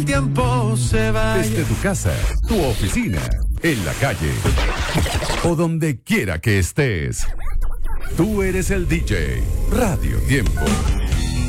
tiempo se va. Desde tu casa, tu oficina, en la calle o donde quiera que estés. Tú eres el DJ. Radio Tiempo.